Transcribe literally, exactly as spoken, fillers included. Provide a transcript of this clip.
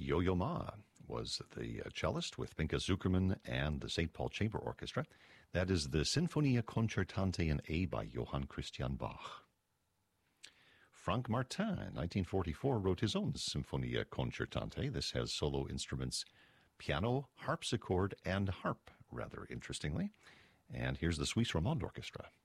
Yo-Yo Ma was the cellist with Pinka Zukerman and the Saint Paul Chamber Orchestra. That is the Sinfonia Concertante in A by Johann Christian Bach. Franck Martin, in nineteen forty-four, wrote his own Sinfonia Concertante. This has solo instruments, piano, harpsichord, and harp, rather interestingly. And here's the Suisse Romande Orchestra.